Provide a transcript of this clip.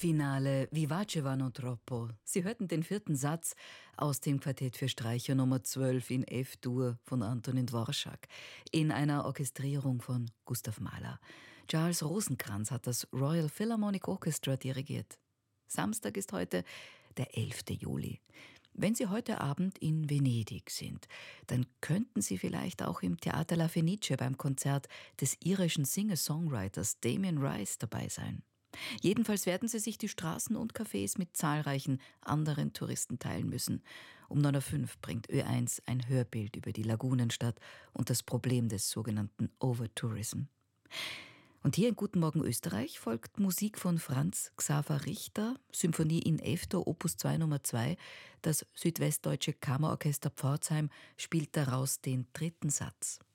Finale Vivace va non troppo. Sie hörten den vierten Satz aus dem Quartett für Streicher Nummer 12 in F-Dur von Antonin Dvorak in einer Orchestrierung von Gustav Mahler. Charles Rosenkranz hat das Royal Philharmonic Orchestra dirigiert. Samstag ist heute der 11. Juli. Wenn Sie heute Abend in Venedig sind, dann könnten Sie vielleicht auch im Theater La Fenice beim Konzert des irischen Singer-Songwriters Damien Rice dabei sein. Jedenfalls werden sie sich die Straßen und Cafés mit zahlreichen anderen Touristen teilen müssen. Um 9.05 Uhr bringt Ö1 ein Hörbild über die Lagunenstadt und das Problem des sogenannten Overtourism. Und hier in Guten Morgen Österreich folgt Musik von Franz Xaver Richter, Symphonie in F-Dur, Opus 2 Nummer 2. Das Südwestdeutsche Kammerorchester Pforzheim spielt daraus den dritten Satz.